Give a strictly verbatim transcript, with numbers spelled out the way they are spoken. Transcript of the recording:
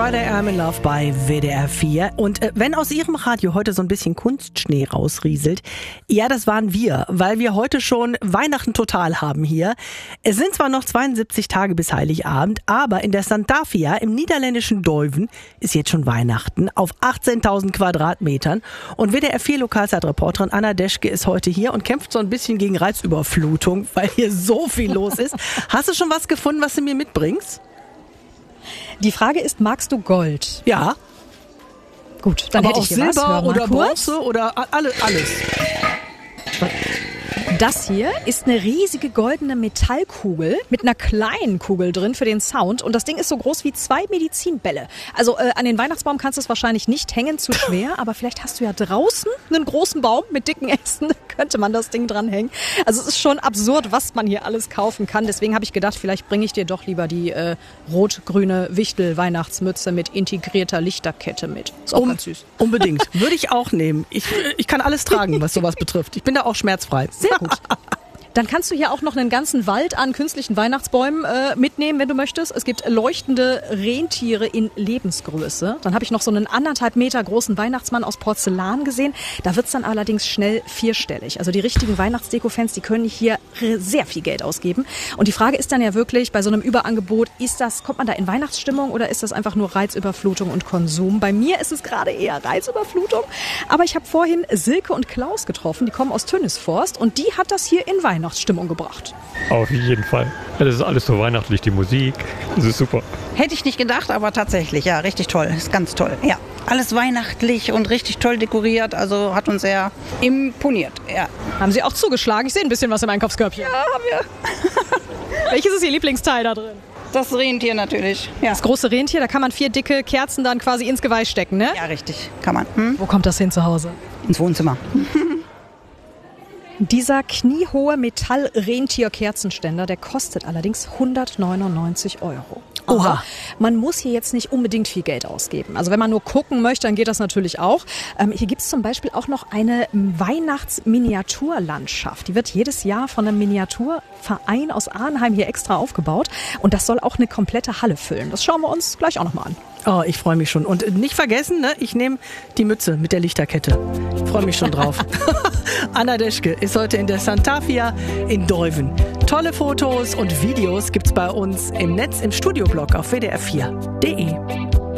Friday I'm in Love bei W D R vier. Und äh, wenn aus Ihrem Radio heute so ein bisschen Kunstschnee rausrieselt, ja, das waren wir, weil wir heute schon Weihnachten total haben hier. Es sind zwar noch zweiundsiebzig Tage bis Heiligabend, aber in der Sant'Afia im niederländischen Deuven ist jetzt schon Weihnachten auf achtzehntausend Quadratmetern. Und W D R vier Lokalzeitreporterin Anna Deschke ist heute hier und kämpft so ein bisschen gegen Reizüberflutung, weil hier so viel los ist. Hast du schon was gefunden, was du mir mitbringst? Die Frage ist, magst du Gold? Ja. Gut, dann aber hätte ich auch dir Silber was. oder Bronze oder alle, alles. Das hier ist eine riesige goldene Metallkugel mit einer kleinen Kugel drin für den Sound. Und das Ding ist so groß wie zwei Medizinbälle. Also äh, an den Weihnachtsbaum kannst du es wahrscheinlich nicht hängen, zu schwer. Aber vielleicht hast du ja draußen einen großen Baum mit dicken Ästen. Könnte man das Ding dranhängen. Also es ist schon absurd, was man hier alles kaufen kann. Deswegen habe ich gedacht, vielleicht bringe ich dir doch lieber die äh, rot-grüne Wichtel-Weihnachtsmütze mit integrierter Lichterkette mit. Ist auch um, ganz süß. Unbedingt. Würde ich auch nehmen. Ich, ich kann alles tragen, was sowas betrifft. Ich bin da auch schmerzfrei. Sehr gut. Dann kannst du hier auch noch einen ganzen Wald an künstlichen Weihnachtsbäumen äh, mitnehmen, wenn du möchtest. Es gibt leuchtende Rentiere in Lebensgröße. Dann habe ich noch so einen anderthalb Meter großen Weihnachtsmann aus Porzellan gesehen. Da wird's dann allerdings schnell vierstellig. Also die richtigen Weihnachtsdeko-Fans, die können hier sehr viel Geld ausgeben. Und die Frage ist dann ja wirklich, bei so einem Überangebot, ist das, kommt man da in Weihnachtsstimmung oder ist das einfach nur Reizüberflutung und Konsum? Bei mir ist es gerade eher Reizüberflutung. Aber ich habe vorhin Silke und Klaus getroffen, die kommen aus Tönnisforst und die hat das hier in Weihnachtsstimmung Weihnachtsstimmung gebracht. Auf jeden Fall. Ja, das ist alles so weihnachtlich, die Musik. Das ist super. Hätte ich nicht gedacht, aber tatsächlich, ja, richtig toll. Ist ganz toll. Ja, alles weihnachtlich und richtig toll dekoriert. Also hat uns sehr imponiert. Ja. Haben Sie auch zugeschlagen? Ich sehe ein bisschen was im Einkaufskörbchen. Ja, haben wir. Welches ist Ihr Lieblingsteil da drin? Das Rentier natürlich. Ja. Das große Rentier, da kann man vier dicke Kerzen dann quasi ins Geweih stecken, ne? Ja, richtig. Kann man. Hm? Wo kommt das hin zu Hause? Ins Wohnzimmer. Dieser kniehohe Metall-Rentier-Kerzenständer, der kostet allerdings hundertneunundneunzig Euro. Oha. Aber man muss hier jetzt nicht unbedingt viel Geld ausgeben. Also wenn man nur gucken möchte, dann geht das natürlich auch. Ähm, hier gibt es zum Beispiel auch noch eine Weihnachtsminiaturlandschaft. Die wird jedes Jahr von einem Miniaturverein aus Arnheim hier extra aufgebaut. Und das soll auch eine komplette Halle füllen. Das schauen wir uns gleich auch noch mal an. Oh, ich freue mich schon. Und nicht vergessen, ne, ich nehme die Mütze mit der Lichterkette. Ich freue mich schon drauf. Anna Deschke ist heute in der Sant'Afia in Deuven. Tolle Fotos und Videos gibt's bei uns im Netz, im Studioblog auf w d r vier punkt d e.